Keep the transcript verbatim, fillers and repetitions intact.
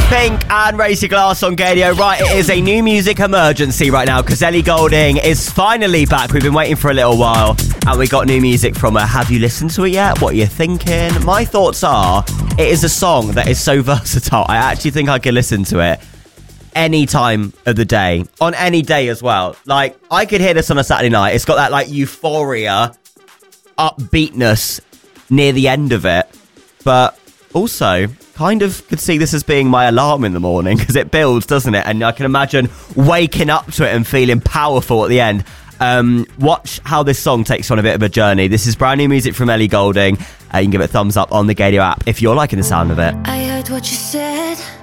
Pink and Raise Your Glass on Gadio. Right, it is a new music emergency right now because Ellie Goulding is finally back. We've been waiting for a little while and we got new music from her. Have you listened to it yet? What are you thinking? My thoughts are, it is a song that is so versatile. I actually think I could listen to it any time of the day, on any day as well. Like, I could hear this on a Saturday night. It's got that, like, euphoria, upbeatness near the end of it, but also kind of could see this as being my alarm in the morning because it builds, doesn't it? And I can imagine waking up to it and feeling powerful at the end. Um, watch how this song takes you on a bit of a journey. This is brand new music from Ellie Goulding. Uh, you can give it a thumbs up on the Gadio app if you're liking the sound of it. I heard what you said.